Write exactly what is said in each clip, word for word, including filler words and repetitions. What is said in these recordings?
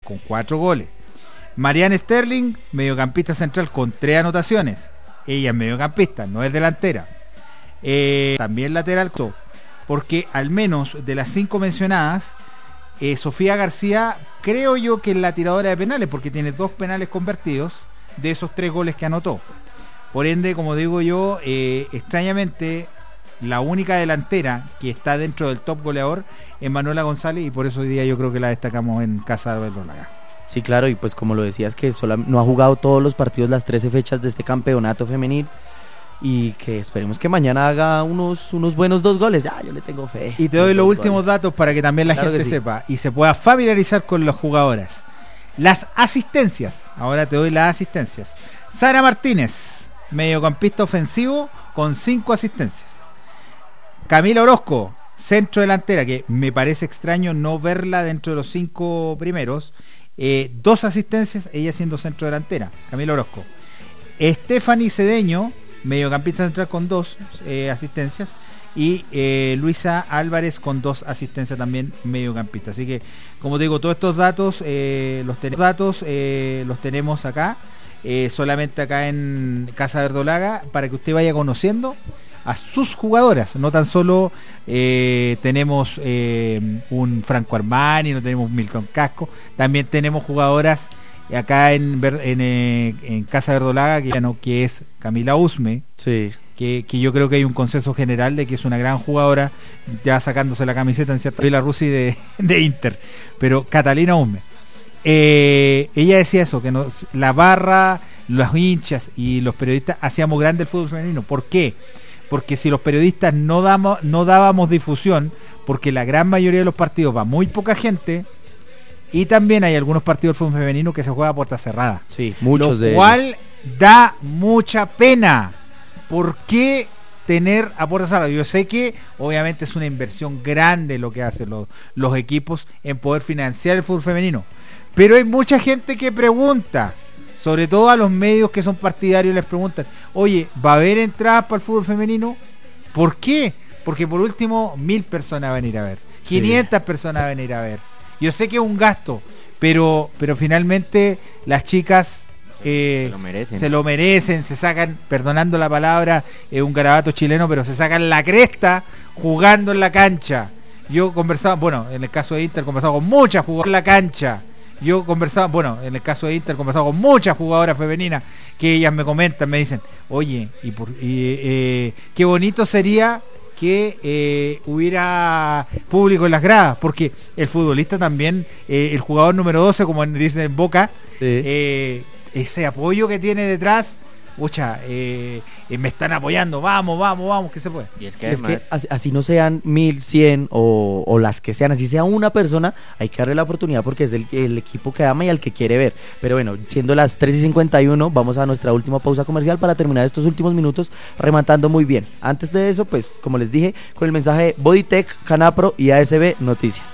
con cuatro goles. Marianne Sterling, mediocampista central con tres anotaciones. Ella es mediocampista, no es delantera. Eh, también lateral, porque al menos de las cinco mencionadas, eh, Sofía García, creo yo que es la tiradora de penales, porque tiene dos penales convertidos de esos tres goles que anotó. Por ende, como digo yo, eh, extrañamente, la única delantera que está dentro del top goleador es Manuela González, y por eso hoy día yo creo que la destacamos en Casa de Verdolaga. Sí, claro, y pues como lo decías, que sola, no ha jugado todos los partidos, las trece fechas de este campeonato femenil, y que esperemos que mañana haga unos, unos buenos dos goles. Ya, yo le tengo fe. Y te doy los últimos datos para que también la claro gente sí. sepa y se pueda familiarizar con las jugadoras. Las asistencias, ahora te doy las asistencias. Sara Martínez, mediocampista ofensivo con cinco asistencias. Camila Orozco, centro delantera, que me parece extraño no verla dentro de los cinco primeros. Eh, dos asistencias, ella siendo centro delantera, Camila Orozco. Stephanie Cedeño, mediocampista central con dos eh, asistencias, y eh, Luisa Álvarez con dos asistencias también mediocampista. Así que, como te digo, todos estos datos eh, los, ten- datos, eh, los tenemos acá, eh, solamente acá en Casa Verdolaga, para que usted vaya conociendo a sus jugadoras. No tan solo eh, tenemos eh, un Franco Armani, no tenemos Milton Casco, también tenemos jugadoras acá en, en, eh, en Casa Verdolaga, que, que es Camila Usme, sí. que, que yo creo que hay un consenso general de que es una gran jugadora, ya sacándose la camiseta en cierta la Rusi de, de Inter, pero Catalina Usme, eh, ella decía eso, que nos, la barra, los hinchas y los periodistas hacíamos grande el fútbol femenino. ¿Por qué? Porque si los periodistas no damos, no dábamos difusión, porque la gran mayoría de los partidos va muy poca gente, y también hay algunos partidos del fútbol femenino que se juega a puerta cerrada. Sí, muchos lo de cual ellos. Da mucha pena. ¿Por qué tener a puerta cerrada? Yo sé que obviamente es una inversión grande lo que hacen los, los equipos en poder financiar el fútbol femenino, pero hay mucha gente que pregunta, sobre todo a los medios que son partidarios, les preguntan, oye, ¿va a haber entradas para el fútbol femenino? ¿Por qué? Porque por último mil personas van a ir a ver, quinientas sí. personas van a ir a ver. Yo sé que es un gasto, pero pero finalmente las chicas eh, se, lo merecen. se lo merecen, se sacan, perdonando la palabra, eh, un garabato chileno, pero se sacan la cresta jugando en la cancha. Yo conversaba, bueno, en el caso de Inter conversaba con muchas jugadoras en la cancha. Yo conversaba, bueno, en el caso de Inter conversaba con muchas jugadoras femeninas que ellas me comentan, me dicen, oye, y, por, y eh, qué bonito sería que eh, hubiera público en las gradas, porque el futbolista también, eh, el jugador número doce, como dicen en Boca, sí. eh, ese apoyo que tiene detrás, pucha, eh, eh, me están apoyando, vamos, vamos, vamos, que se puede. Y es que, además, es que así, así no sean mil, cien o, o las que sean, así sea una persona, hay que darle la oportunidad porque es el, el equipo que ama y al que quiere ver. Pero bueno, siendo las tres y cincuenta y uno, vamos a nuestra última pausa comercial para terminar estos últimos minutos rematando muy bien. Antes de eso, pues, como les dije, con el mensaje de Bodytech, Canapro y A S B Noticias.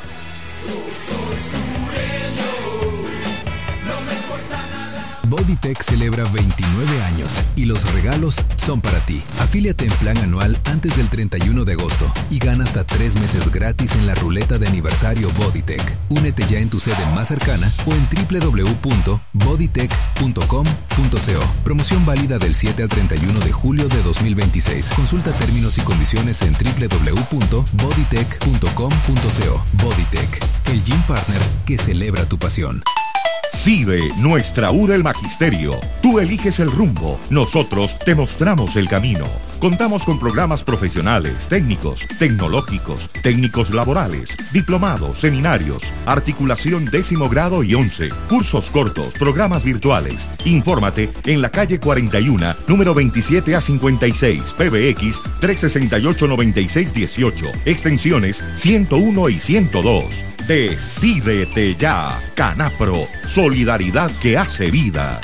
Bodytech celebra veintinueve años y los regalos son para ti. Afíliate en plan anual antes del treinta y uno de agosto y gana hasta tres meses gratis en la ruleta de aniversario Bodytech. Únete ya en tu sede más cercana o en doble u doble u doble u punto bodytech punto com punto co. Promoción válida del siete al treinta y uno de julio de dos mil veintiséis. Consulta términos y condiciones en doble u doble u doble u punto bodytech punto com punto co. Bodytech, el gym partner que celebra tu pasión. CIDE, nuestra U del Magisterio. Tú eliges el rumbo, nosotros te mostramos el camino. Contamos con programas profesionales, técnicos, tecnológicos, técnicos laborales, diplomados, seminarios, articulación décimo grado y once, cursos cortos, programas virtuales. Infórmate en la calle cuarenta y uno, número veintisiete a cincuenta y seis, P B X tres seis ocho nueve seis uno ocho, extensiones ciento uno y ciento dos. Decídete ya, Canapro, solidaridad que hace vida.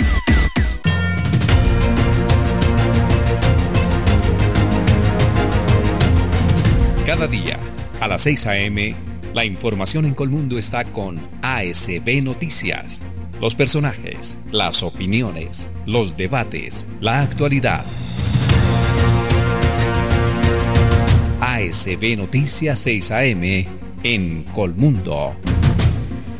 Cada día, a las seis a eme, la información en Colmundo está con A S B Noticias. Los personajes, las opiniones, los debates, la actualidad. A S B Noticias seis a eme en Colmundo.